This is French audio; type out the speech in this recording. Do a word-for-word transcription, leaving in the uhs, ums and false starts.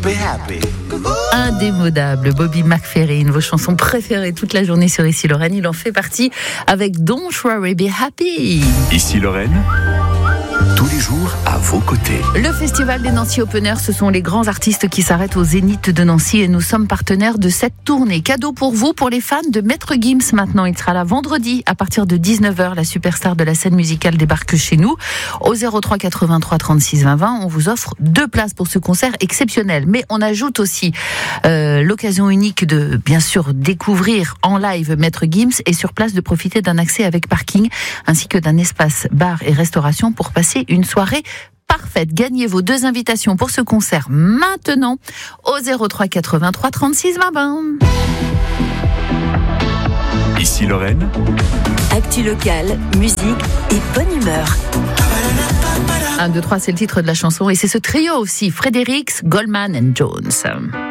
be happy. Indémodable, Bobby McFerrin, vos chansons préférées toute la journée sur Ici Lorraine, il en fait partie avec Don't Worry Be Happy. Ici Lorraine, tous les jours à vos côtés. Le Festival des Nancy Open Air, ce sont les grands artistes qui s'arrêtent au Zénith de Nancy et nous sommes partenaires de cette tournée. Cadeau pour vous, pour les fans de Maître Gims maintenant. Il sera là vendredi à partir de dix-neuf heures. La superstar de la scène musicale débarque chez nous. Au zéro trois quatre-vingt-trois trente-six vingt vingt, on vous offre deux places pour ce concert exceptionnel. Mais on ajoute aussi euh, l'occasion unique de, bien sûr, découvrir en live Maître Gims et sur place de profiter d'un accès avec parking ainsi que d'un espace bar et restauration pour passer une soirée parfaite. Gagnez vos deux invitations pour ce concert maintenant au zéro trois quatre-vingt-trois trente-six vingt vingt. Ici Lorraine, Actu locale, musique et bonne humeur. un, deux, trois, c'est le titre de la chanson et c'est ce trio aussi, Fredericks, Goldman and Jones.